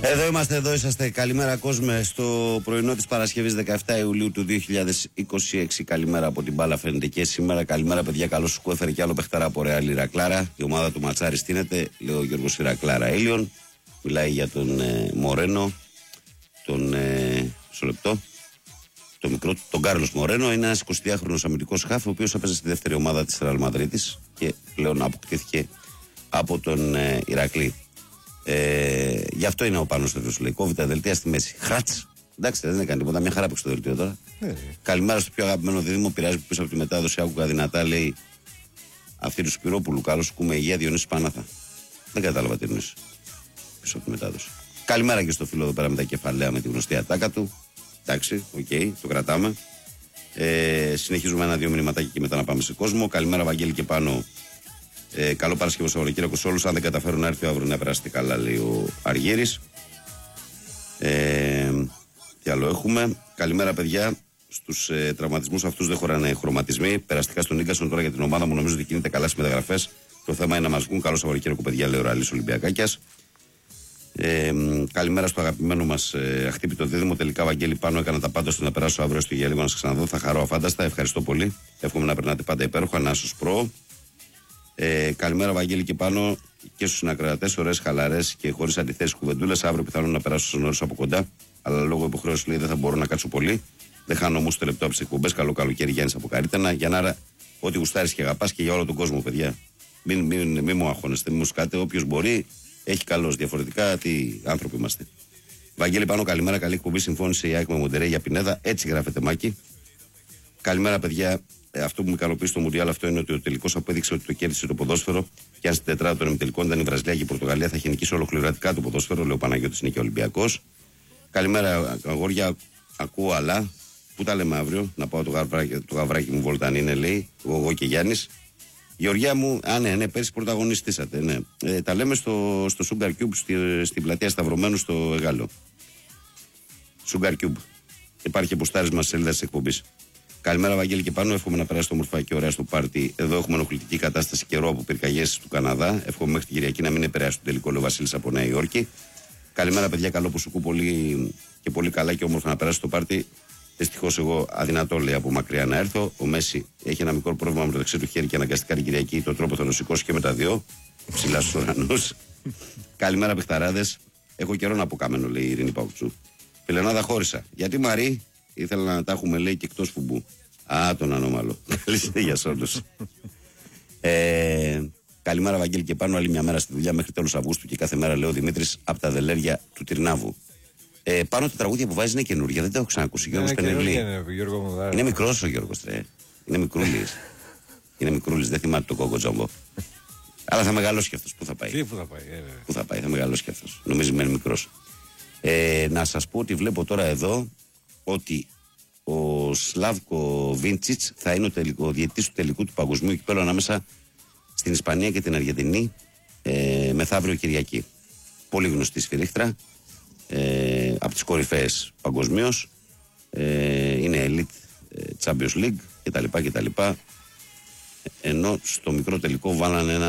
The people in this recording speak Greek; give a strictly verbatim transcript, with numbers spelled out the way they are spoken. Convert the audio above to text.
Εδώ είμαστε, εδώ είσαστε. Καλημέρα κόσμε στο πρωινό της Παρασκευής δεκαεφτά Ιουλίου του δύο χιλιάδες είκοσι έξι. Καλημέρα από την μπάλα φαίνεται και σήμερα. Καλημέρα παιδιά, καλώς σου έφερε κι άλλο παιχταρά από Ρεάλ Ηρακλάρα. Η ομάδα του Ματσάρη στείνεται, λέει ο Γιώργος Ηρακλάρα Έλιον. Μιλάει για τον ε, Μορένο, τον ε, στο λεπτό, το μικρό, τον Κάρλος Μορένο. Είναι ένας εικοσιδυάχρονος αμυντικός χάφ, ο οποίος έπαιζε στη δεύτερη ομάδα της Ρεάλ Μαδρίτης και πλέον αποκτήθηκε από τον ε, Ηρακλή. Ε, γι' αυτό είναι ο Πάνος στο λέει. Κόβει τα δελτία στη μέση. Χράτς. Εντάξει, δεν έκανε τίποτα. Μια χαρά που στο δελτίο τώρα. Ε, Καλημέρα στο πιο αγαπημένο δίδυμο. Πειράζει που πίσω από τη μετάδοση. Άκουγα δυνατά, λέει αυτή του Σπυρόπουλου. Καλώς σου κούμε υγεία, Διονύση Πανάθα. Δεν κατάλαβα τι εννοείς. Πίσω από τη μετάδοση. Καλημέρα και στο φίλο εδώ πέρα με τα κεφαλαία με τη γνωστή ατάκα του. Εντάξει, οκ, okay, το κρατάμε. Ε, συνεχίζουμε ένα-δύο μηνυματάκια και μετά να πάμε σε κόσμο. Καλημέρα, Βαγγέλη και πάνω. Ε, καλό Παρασκευό Σαββατοκύριακο σε όλους. Αν δεν καταφέρουν να έρθει αύριο να περάσετε καλά, λέει ο Αργύρης. Ε, τι άλλο έχουμε. Καλημέρα, παιδιά. Στους ε, τραυματισμούς αυτούς δεν χωράνε χρωματισμοί. Περαστικά στον Ίγκασον τώρα για την ομάδα μου. Νομίζω ότι κινείται καλά στις μεταγραφές. Το θέμα είναι να μας βγουν. Καλό Σαββατοκύριακο, παιδιά, λέει ο Ραλής Ολυμπιακάκιας. Ε, καλημέρα στο αγαπημένο μας ε, αχτύπητο δίδυμο. Τελικά, Βαγγέλη, πάνω έκανα τα πάντα ώστε να περάσω αύριο στο Γέλιο να σας ξαναδώ. Θα χαρώ αφάνταστα. Ευχαριστώ πολύ. Εύχομαι να περνάτε πάντα υπέροχα. Να σας προ. Ε, καλημέρα, Βαγγέλη, και πάνω και στους συνακροατές. Ωραίες, χαλαρές και χωρίς αντιθέσεις κουβεντούλες. Αύριο πιθανόν να περάσω στον όρους από κοντά. Αλλά λόγω υποχρέωσης, λέει, δεν θα μπορώ να κάτσω πολύ. Δεν χάνω όμως το λεπτό από τις εκπομπές. Καλό καλοκαίρι, Γιάννης από Καρύτανα. Για να άρα, ό,τι γουστάρεις και αγαπάς και για όλο τον κόσμο, παιδιά. Μην, μην, μην μου αγχώνεστε, μην μου σκάτε. Όποιος μπορεί, έχει καλός. Διαφορετικά, τι άνθρωποι είμαστε. Βαγγέλη, πάνω, καλημέρα. Καλή εκπομπή. Συμφώνησε η ΑΕΚ με Μοντερέι για Πινέδα. Έτσι γράφεται, Μάκη. Καλημέρα, παιδιά. Ε, αυτό που με ικανοποιεί στο Μουντιάλ αυτό είναι ότι ο τελικός απέδειξε ότι το κέρδισε το ποδόσφαιρο. Και αν στην τετράδα των ημιτελικών ήταν η Βραζιλία και η Πορτογαλία, θα είχε νικήσει ολοκληρωτικά το ποδόσφαιρο. Λέει ο Παναγιώτης, είναι και Ολυμπιακός. Καλημέρα, αγόρια. Ακούω, αλλά πού τα λέμε αύριο. Να πάω το γαβράκι, το γαβράκι μου βόλτα αν είναι, λέει. Εγώ, εγώ και Γιάννης. Γεωργιά μου, α, ναι, ναι, πέρσι πρωταγωνιστήσατε. Ναι. Ε, τα λέμε στο, στο Sugar Cube στη, στην πλατεία Σταυρωμένου στο Εγάλο. Sugar Cube. Υπάρχει αποστάρισμα σε σελίδα τη εκπομπή. Καλημέρα, Βαγγέλη, και πάνω. Εύχομαι να περάσετε όμορφα και ωραία στο πάρτι. Εδώ έχουμε ενοχλητική κατάσταση καιρό από πυρκαγιές του Καναδά. Εύχομαι μέχρι την Κυριακή να μην επηρεάσει τον τελικό, λέει ο Βασίλης από Νέα Υόρκη. Καλημέρα, παιδιά. Καλό που σου κου πολύ και πολύ καλά και όμορφα να περάσει το πάρτι. Δυστυχώς, εγώ αδυνατό, λέει, από μακριά να έρθω. Ο Μέση έχει ένα μικρό πρόβλημα με το δεξί του χέρι και αναγκαστικά την Κυριακή τον τρόπο θα το σηκώσει και με τα δύο. Ψηλά στου ουρανού. Καλημέρα, παιχταράδες. Έχω καιρό να πω κάμενο, λέει η Ειρήνη Παουτσού. Φιλενάδα χώρισα. Γιατί Μαρή, ήθελα να τα έχουμε, λέει, και εκτός φουμπού. Α, τον ανώμαλο. Καλή για σώντος. ε, καλημέρα, Βαγγέλη, και πάνω. Άλλη μια μέρα στη δουλειά μέχρι τέλος Αυγούστου και κάθε μέρα, λέει ο Δημήτρης, από τα δελέρια του Τυρνάβου. Ε, πάνω τα τραγούδια που βάζει είναι καινούργια, δεν τα έχω ξανακούσει. Γιώργος Πενερλή. Είναι μικρός ο Γιώργος, τρε. Είναι μικρούλης. Είναι μικρούλης, δεν θυμάται το κόκο τζόμπο. Αλλά θα μεγαλώσει κι αυτός. Πού θα πάει. Τι, πού θα πάει, ε, πού θα πάει, θα μεγαλώσει κι αυτός. Νομίζει μένει μικρός. Ε, να σας πω ότι βλέπω τώρα εδώ ότι ο Σλάβκο Βίντσιτς θα είναι ο, τελικό, ο διαιτητής του τελικού του παγκοσμίου κυπέλλου ανάμεσα στην Ισπανία και την Αργεντινή ε, μεθαύριο Κυριακή. Πολύ γνωστή σφυρίχτρα, ε, από τις κορυφαίες παγκοσμίως, ε, είναι Elite Champions League κτλ. κτλ. Ενώ στο μικρό τελικό βάλανε ένα